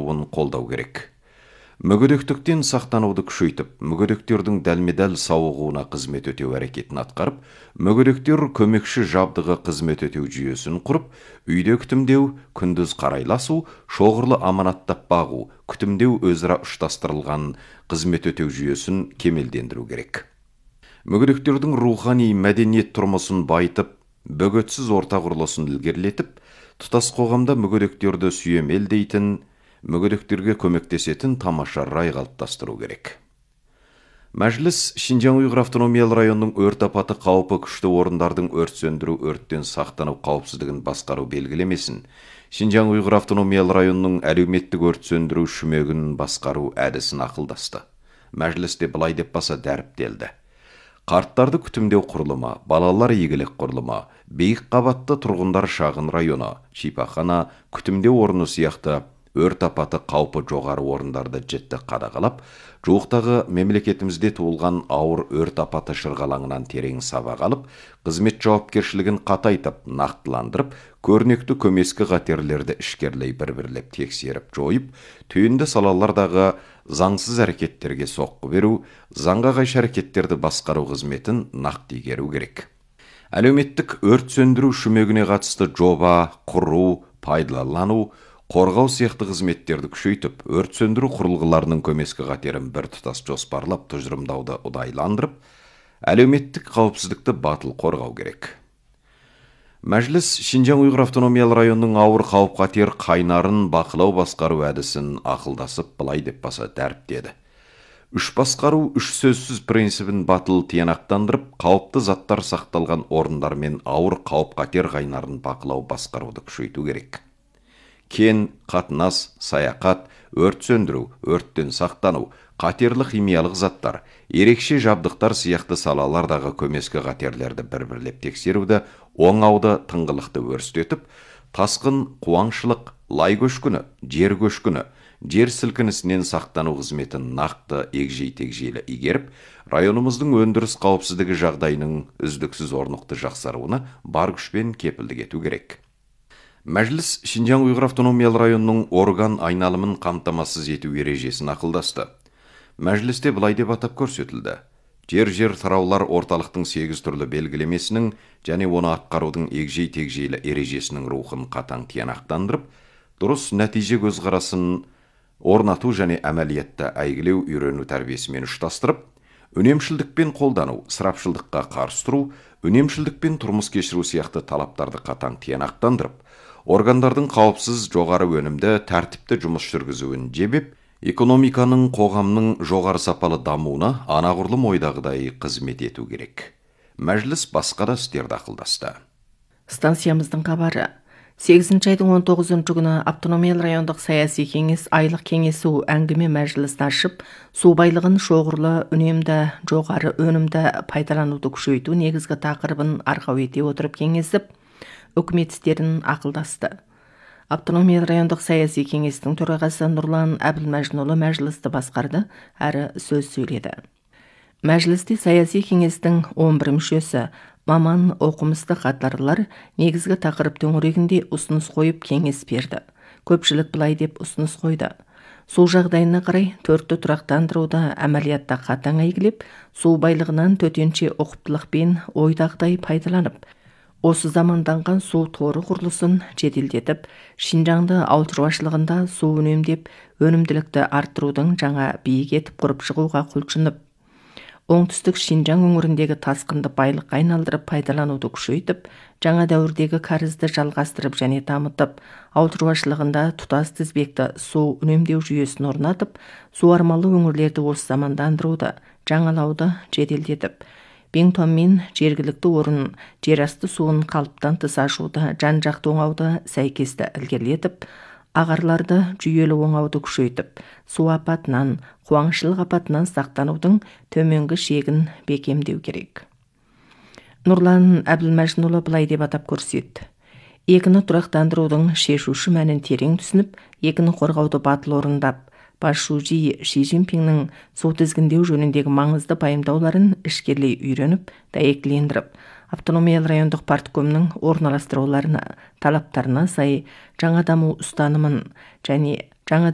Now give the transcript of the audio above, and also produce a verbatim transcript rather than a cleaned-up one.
сақталуын қолдау керек. Мүгедектіктен сақтануды күшейтіп, мүгедектердің дәлме-дәл сауығуына қызмет өтеу әрекетін атқарып, мүгедектер көмекші жабдығы қызмет өтеу жүйесін құрып, үйде күтімдеу, күндіз қарайласу, шоғырлы аманаттап бағу, күтімдеу өзара ұштастырылған қызмет өтеу жүйесін кемелдендіру керек. Мүгедектердің рухани мәдениет тұрмысын байытып, бөгетсіз орта құрылысын ілгерілетіп, тұтас қоғамда мүгедектерді сүйемелдейтін, мүгедектерге көмектесетін тамаша рай қалыптастыру керек. Мәжіліс Шинжаң Уйғыр автономиялы районының өрт апаты қаупі күшті орындардың өрт сөндіру, өрттен сақтану қауіпсіздігін басқару белгілемесін, Шинжаң Уйғыр автономиялы районының әлеуметтік өрт сөндіру шүмегін басқару әдісін ақылдасты. Мәжілісте былай деп баса дәріптелді. Қарттарды күтімдеу құрылымы, балалар игілік құрылымы, биік қабатты тұрғындар шағын районы, шипахана, күтімдеу орны сияқты өрт апаты қаупі жоғары орындарды жіті қадағалап, жуықтағы мемлекетімізде туылған ауыр өрт апаты шырғалаңынан терең сабақ алып, қызмет жауапкершілігін қатайтып, нақтыландырып, көрнекті көмескі қатерлерді ішкерлей бір-бірлеп тексеріп жойып, түйінді салалардағы заңсыз әрекеттерге соққы беру, заңға қайшы әрекеттерді басқару қызметін нақты игеру керек. Әлеуметтік өрт сөндіру шүмегіне қатысты жоба, құру, пайдалану, қорғау сияқты қызметтерді күшейтіп, өрт сөндіру құрылғыларының көмескі қатерін бір тұтас жоспарлап тұжырымдауды ұдайландырып, әлеуметтік қауіпсіздікті батыл қорғау керек. Мәжіліс Шинжаң Уйғыр автономиялы районының ауыр қауіп-қатер қайнарын бақылау басқару әдісін ақылдасып былай деп баса дәріптеді. Үш басқару, үш сөзсіз принципін батыл тиянақтандырып, қауіпті заттар сақталған орындар мен ауыр қауіп-қатер қайнарын бақылау басқаруды күшейту керек. Кен, қатынас, саяқат, өрт сөндіру, өрттен сақтану, қатерлі химиялық заттар, ерекше жабдықтар сияқты салалардағы көмескі қатерлерді бір-бірлеп тексеруді, оңауды тыңғылықты өрістетіп, тасқын, қуаңшылық, лай көшкіні, жер көшкіні, жер сілкінісінен сақтану қызметін нақты егжей-тегжейлі игеріп, районымыздың өндіріс қауіпсіздігі жағдайының үздіксіз орнықты жақсаруына бар күшпен кепілдік ету керек. Мәжіліс Шинжаң Уйғыр автономиялы районының орган айналымын қамтамасыз ету ережесін ақылдасты. Мәжілісте былай деп атап көрсетілді. Жер-жер тараулар орталықтың сегіз түрлі белгілемесінің және оны атқарудың егжей-тегжейлі ережесінің рухын қатаң тиянақтандырып, дұрыс нәтиже көзқарасын орнату және әмәлиятта әйгілеу үйрену тәрбиесімен ұштастырып, үнемшілдікпен қолдану, ысырапшылдыққа қарсы тұру, үнемшілдікпен тұрмыс кешіру сияқты талаптарды қатаң тиянақтандырып, органдардың қауіпсіз, жоғары өнімді, тәртіпті жұмыс жүргізуін жебеп, экономиканың, қоғамның жоғары сапалы дамуына анағұрлым ойдағыдай қызмет ету керек. Мәжіліс басқа да істерді ақылдасты. Станциямыздың хабары. сегізінші айдың он тоғызыншы күні автономиялы райондық саяси кеңес айлық кеңесі әңгіме мәжілісін ашып, су байлығын шоғырлы, үнемді, жоғары өнімді пайдалануды күшейту негізгі тақырыбын арқау ете отырып кеңесіп, үкімет істерін ақылдасты. Автономиялы райондық саяси кеңестің төрағасы Нұрлан Әбілмәжінұлы мәжілісті басқарды, әрі сөз сөйледі. Мәжілісте саяси кеңестің он бір мүшесі, маман, оқымысты қатарлар негізгі тақырып төңірегінде ұсыныс қойып кеңес берді. Көпшілік былай деп ұсыныс қойды. Су жағдайына қарай төртті тұрақтандыруды әмәлиятта қатаң әйгілеп, су байлығынан төтенше ұқыптылықпен ойдағыдай пайдаланып, осы заманданған су торы құрылысын жеделдетіп, Шинжаңды ауыл шаруашылығында су үнемдеп, өнімділікті арттырудың жаңа биік етіп құрып шығуға құлшынып, оңтүстік Шинжаң өңіріндегі тасқынды байлық айналдырып пайдалануды күшейтіп, жаңа дәуірдегі кәрізді жалғастырып және дамытып, ауыл шаруашылығында тұтас тізбекті су үнемдеу жүйесін орнатып, суармалы өңірлерді осы замандандыруды, жаңалауды жеделдетіп, Беңтонмен жергілікті орын жерасты суын қалыптан тыс ашуды, жан-жақты оңауды сәйкесті ілгерілетіп, ағарларды жүйелі оңауды күшейтіп, су апатынан, қуаңшылық апатынан сақтанудың төменгі шегін бекемдеу керек. Нұрлан Әбілмәжінұлы былай деп атап көрсетті. Екіні тұрақтандырудың шешуші мәнін терең түсініп, екіні қорғауды батыл орындап, Пашужи Ши Цзиньпиннің су тізгіндеу жөніндегі маңызды пайымдауларын ішкерлей үйреніп, дәйектілендіріп, автономиялы райондық парткомның орналастыруларына, талаптарына сай жаңа даму ұстанымын және жаңа